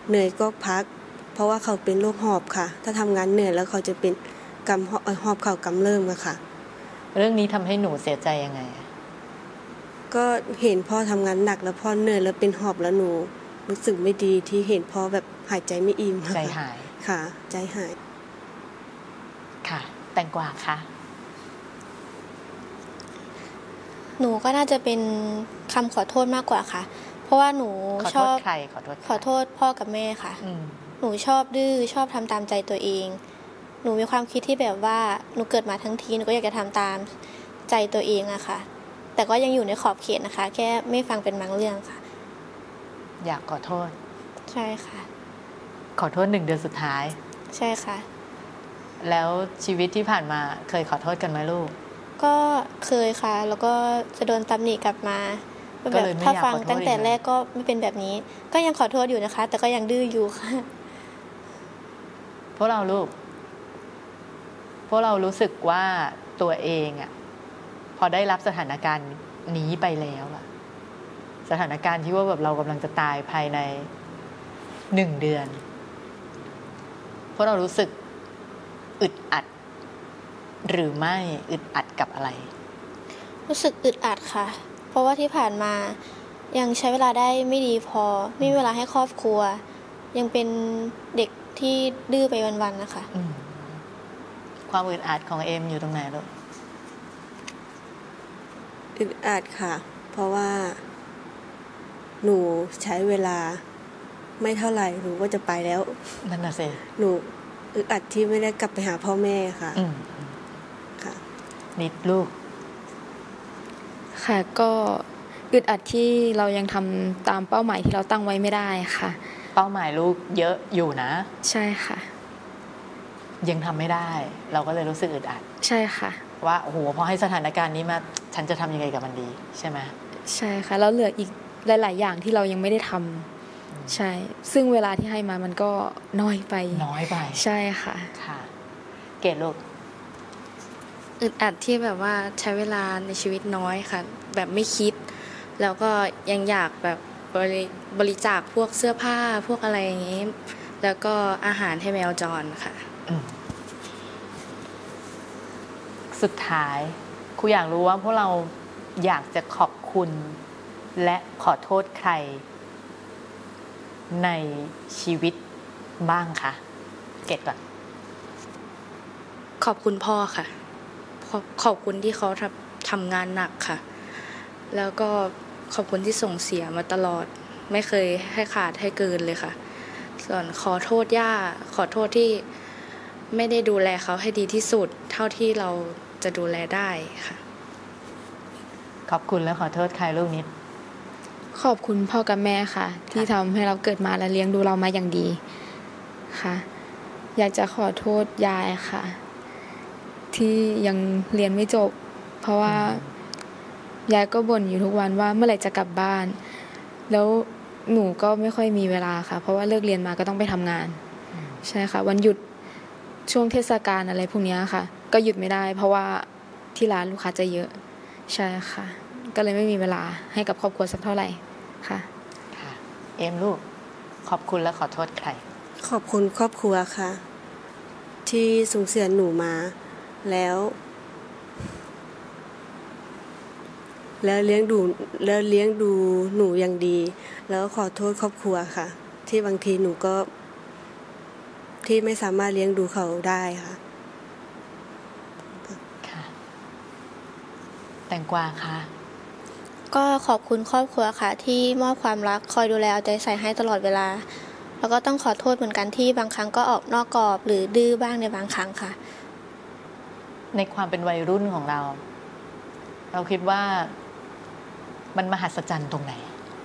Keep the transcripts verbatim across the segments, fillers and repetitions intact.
เหนื่อยก็พักเพราะว่าเขาเป็นโรคหอบค่ะถ้าทำงานเหนื่อยแล้วเขาจะเป็นกำหอบเข่ากำเริบอะค่ะเรื่องนี้ทำให้หนูเสียใจยังไงก็เห็นพ่อทำงานหนักแล้วพ่อเหนื่อยแล้วเป็นหอบแล้วหนูรู้สึกไม่ดีที่เห็นพ่อแบบหายใจไม่อิ่มใจหายค่ะใจหายค่ะแตงกวาค่ะหนูก็น่าจะเป็นคำขอโทษมากกว่าค่ะเพราะว่าหนูชอบขอโทษใครขอโทษขอโทษพ่อกับแม่ค่ะหนูชอบดื้อชอบทำตามใจตัวเองหนูมีความคิดที่แบบว่าหนูเกิดมาทั้งทีหนูก็อยากจะทำตามใจตัวเองอะค่ะแต่ก็ยังอยู่ในขอบเขตนะคะแค่ไม่ฟังเป็นบางเรื่องค่ะอยากขอโทษใช่ค่ะขอโทษหนึ่งเดือนสุดท้ายใช่ค่ะแล้วชีวิตที่ผ่านมาเคยขอโทษกันไหมลูกก็เคยค่ะแล้วก็จะโดนตำหนิกลับมาแบบถ้าฟังตั้งแต่แรกก็ไม่เป็นแบบนี้ก็ยังขอโทษอยู่นะคะแต่ก็ยังดื้ออยู่ค่ะพวกเราลูกพวกเรารู้สึกว่าตัวเองอะพอได้รับสถานการณ์นี้ไปแล้วอะสถานการณ์ที่ว่าแบบเรากำลังจะตายภายในหนึ่งเดือนพวกเรารู้สึกอึดอัดหรือไม่อึดอัดกับอะไรรู้สึกอึดอัดค่ะเพราะว่าที่ผ่านมายังใช้เวลาได้ไม่ดีพอไม่มีเวลาให้ครอบครัวยังเป็นเด็กที่ดื้อไปวันๆนะคะความอึดอัดของเอ็มอยู่ตรงไหนลูกอึดอัดค่ะเพราะว่าหนูใช้เวลาไม่เท่าไหร่หนูก็จะไปแล้วนั่นน่ะสิหนูอึดอัดที่ไม่ได้กลับไปหาพ่อแม่ค่ะค่ะนิดลูกค่ะก็อึดอัดที่เรายังทำตามเป้าหมายที่เราตั้งไว้ไม่ได้ค่ะเป้าหมายลูกเยอะอยู่นะใช่ค่ะยังทำไม่ได้เราก็เลยรู้สึกอึดอัดใช่ค่ะว่าโอ้โหพอให้สถานการณ์นี้มาฉันจะทำยังไงกับมันดีใช่ไหมใช่ค่ะแล้วเหลืออีกหลายๆอย่างที่เรายังไม่ได้ทำใช่ซึ่งเวลาที่ให้มามันก็น้อยไปน้อยไปใช่ค่ะค่ะเกดลูกอึดอัดที่แบบว่าใช้เวลาในชีวิตน้อยค่ะแบบไม่คิดแล้วก็ยังอยากแบบบริบริจาคพวกเสื้อผ้าพวกอะไรอย่างนี้แล้วก็อาหารให้แมวจรค่ะสุดท้ายครูอยากรู้ว่าพวกเราอยากจะขอบคุณและขอโทษใครในชีวิตบ้างคะเกดก่อนขอบคุณพ่อค่ะขอบคุณที่เขาทำงานหนักค่ะแล้วก็ขอบคุณที่ส่งเสียมาตลอดไม่เคยให้ขาดให้เกินเลยค่ะส่วนขอโทษย่าขอโทษที่ไม่ได้ดูแลเขาให้ดีที่สุดเท่าที่เราจะดูแลได้ค่ะขอบคุณและขอโทษใครลูกนิดขอบคุณพ่อกับแม่ค่ะที่ทำให้เราเกิดมาและเลี้ยงดูเรามาอย่างดีค่ะอยากจะขอโทษยายค่ะที่ยังเรียนไม่จบเพราะว่ายายก็บ่นอยู่ทุกวันว่าเมื่อไหร่จะกลับบ้านแล้วหนูก็ไม่ค่อยมีเวลาค่ะเพราะว่าเลิกเรียนมาก็ต้องไปทำงานใช่ค่ะวันหยุดช่วงเทศกาลอะไรพวกนี้ค่ะก็หยุดไม่ได้เพราะว่าที่ร้านลูกค้าจะเยอะใช่ค่ะก็เลยไม่มีเวลาให้กับครอบครัวสักเท่าไหร่ค่ะค่ะเอ็มลูกขอบคุณและขอโทษใครขอบคุณครอบครัวค่ะที่ส่งเสียหนูมาแล้วแล้วเลี้ยงดูแล้วเลี้ยงดูหนูอย่างดีแล้วขอโทษครอบครัวค่ะที่บางทีหนูก็ที่ไม่สามารถเลี้ยงดูเขาได้ค่ะค่ะแตงกวาค่ะก็ขอบคุณครอบครัวค่ะที่มอบความรักคอยดูแลเอาใจใส่ให้ตลอดเวลาแล้วก็ต้องขอโทษเหมือนกันที่บางครั้งก็ออกนอกกรอบหรือดื้อบ้างในบางครั้งค่ะในความเป็นวัยรุ่นของเราเราคิดว่ามันมหัศจรรย์ตรงไหน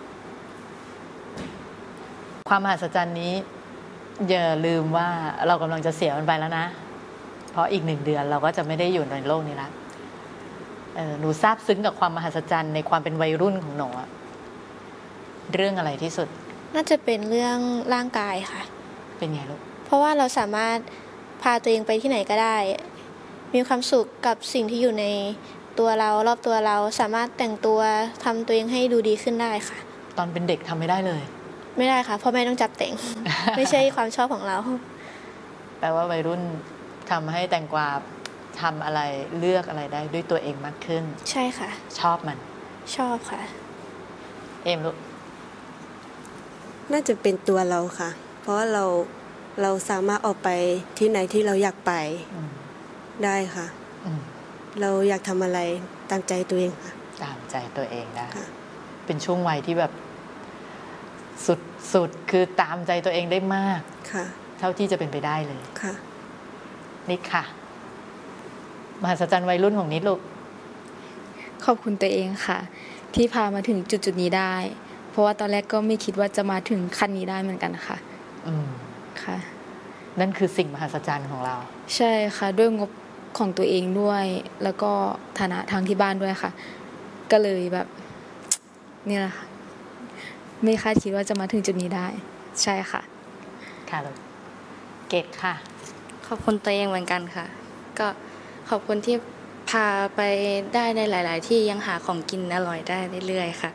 ความมหัศจรรย์นี้อย่าลืมว่าเรากำลังจะเสียมันไปแล้วนะเพราะอีกหนึ่งเดือนเราก็จะไม่ได้อยู่ในโลกนี้ละหนูซาบซึ้งกับความมหัศจรรย์ในความเป็นวัยรุ่นของหนูเรื่องอะไรที่สุดน่าจะเป็นเรื่องร่างกายค่ะเป็นไงลูกเพราะว่าเราสามารถพาตัวเองไปที่ไหนก็ได้มีความสุขกับสิ่งที่อยู่ในตัวเรารอบตัวเราสามารถแต่งตัวทำตัวเองให้ดูดีขึ้นได้ค่ะตอนเป็นเด็กทำไม่ได้เลยไม่ได้ค่ะพ่อแม่ต้องจับแต่ง ไม่ใช่ความชอบของเราแปลว่าวัยรุ่นทำให้แตงกวาทำอะไรเลือกอะไรได้ด้วยตัวเองมากขึ้นใช่ค่ะชอบมันชอบค่ะเอมลูกน่าจะเป็นตัวเราค่ะ เพราะว่าเราเราสามารถออกไปที่ไหนที่เราอยากไปได้ค่ะ เราอยากทำอะไรตามใจตัวเองค่ะตามใจตัวเองได้ค่ะเป็นช่วงวัยที่แบบสุดสุดคือตามใจตัวเองได้มากค่ะเท่าที่จะเป็นไปได้เลยค่ะนิดค่ะ มหัศจรรย์วัยรุ่นของนิดลูกขอบคุณตัวเองค่ะ ที่พามาถึงจุดจุดๆนี้ได้ เพราะว่าตอนแรกก็ไม่คิดว่าจะมาถึงขั้นนี้ได้เหมือนกันค่ะอืมค่ะนั่นคือสิ่งมหัศจรรย์ของเราใช่ค่ะ ด้วยงบของตัวเองด้วย แล้วก็ฐานะทางที่บ้านด้วยค่ะ ก็เลยแบบ นี่แหละค่ะ ไม่คาดคิดว่าจะมาถึงจุดนี้ได้ ใช่ค่ะค่ะลูกเกดค่ะขอบคุณตัวเองเหมือนกันค่ะ ก็ขอบคุณที่พาไปได้ในหลาย ๆ ที่ยังหาของกินอร่อยได้เรื่อย ๆ ค่ะ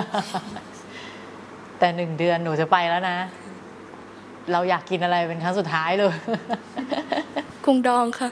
แต่หนึ่งเดือนหนูจะไปแล้วนะ เราอยากกินอะไรเป็นครั้งสุดท้ายเลยกุ้งดองค่ะ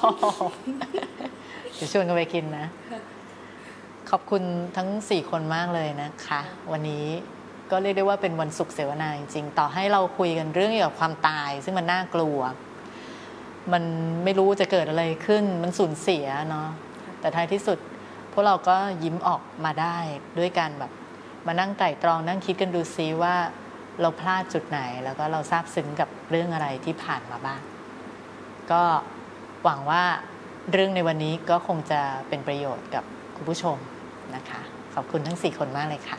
เดี๋ยวชวนกันไปกินนะ ขอบคุณทั้งสี่คนมากเลยนะคะ วันนี้ก็เรียกได้ว่าเป็นวันศุกร์เสวนาจริงๆ ต่อให้เราคุยกันเรื่องเกี่ยวกับความตาย ซึ่งมันน่ากลัว มันไม่รู้จะเกิดอะไรขึ้น มันสูญเสียเนาะ แต่ท้ายที่สุดพวกเราก็ยิ้มออกมาได้ด้วยการแบบมานั่งไตร่ตรองนั่งคิดกันดูซิว่าเราพลาดจุดไหน แล้วก็เราซาบซึ้งกับเรื่องอะไรที่ผ่านมาบ้าง ก็หวังว่าเรื่องในวันนี้ก็คงจะเป็นประโยชน์กับคุณผู้ชมนะคะ ขอบคุณทั้งสี่คนมากเลยค่ะ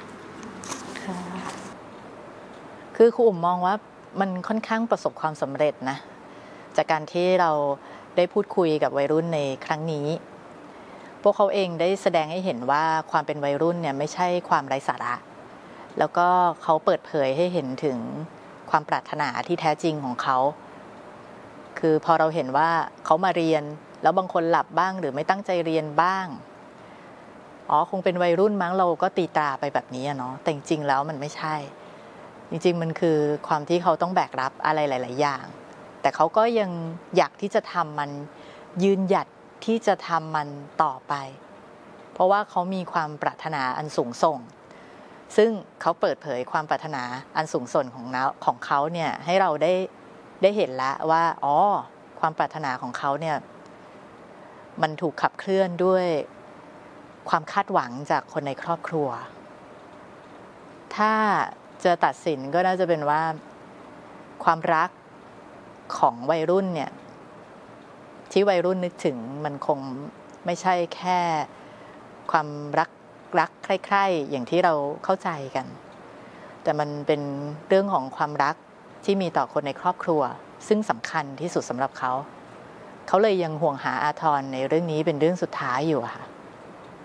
คือครูอุ๋มมองว่ามันค่อนข้างประสบความสำเร็จนะจากการที่เราได้พูดคุยกับวัยรุ่นในครั้งนี้ พวกเขาเองได้แสดงให้เห็นว่าความเป็นวัยรุ่นเนี่ยไม่ใช่ความไร้สาระ แล้วก็เขาเปิดเผยให้เห็นถึงความปรารถนาที่แท้จริงของเขา คือพอเราเห็นว่าเขามาเรียนแล้วบางคนหลับบ้างหรือไม่ตั้งใจเรียนบ้างอ๋อคงเป็นวัยรุ่นมั้งเราก็ตีตราไปแบบนี้เนาะแต่จริงๆแล้วมันไม่ใช่จริงๆมันคือความที่เขาต้องแบกรับอะไรหลายๆอย่างแต่เขาก็ยังอยากที่จะทำมันยืนหยัดที่จะทำมันต่อไปเพราะว่าเขามีความปรารถนาอันสูงส่งซึ่งเขาเปิดเผยความปรารถนาอันสูงส่งของของเขาเนี่ยให้เราได้ได้เห็นแล้วว่าอ๋อความปรารถนาของเขาเนี่ยมันถูกขับเคลื่อนด้วยความคาดหวังจากคนในครอบครัวถ้าจะตัดสินก็น่าจะเป็นว่าความรักของวัยรุ่นเนี่ยที่วัยรุ่นนึกถึงมันคงไม่ใช่แค่ความรักรักใคร่ๆอย่างที่เราเข้าใจกันแต่มันเป็นเรื่องของความรักที่มีต่อคนในครอบครัวซึ่งสำคัญที่สุดสำหรับเขาเขาเลยยังห่วงหาอาทรในเรื่องนี้เป็นเรื่องสุดท้ายอยู่ค่ะ